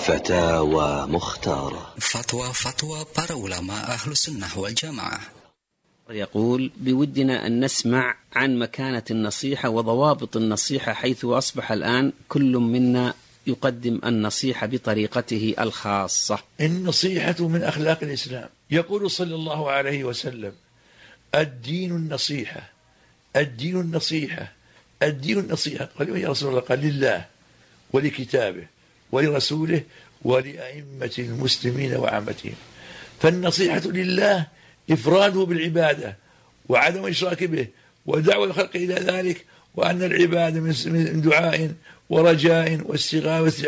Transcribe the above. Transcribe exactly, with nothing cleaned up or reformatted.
فتاوى مختارة. فتوى فتوى para ulama أهل السنة والجماعة. يقول: بودنا أن نسمع عن مكانة النصيحة وضوابط النصيحة، حيث أصبح الآن كل منا يقدم النصيحة بطريقته الخاصة. النصيحة من أخلاق الإسلام. يقول صلى الله عليه وسلم: الدين النصيحة، الدين النصيحة، الدين النصيحة. قال: يا رسول الله؟ قال: لله ولكتابه ولرسوله ولأئمة المسلمين وعامتهم. فالنصيحة لله إفراده بالعبادة وعدم الإشراك به ودعوة الخلق إلى ذلك، وأن العبادة من دعاء ورجاء واستغاثة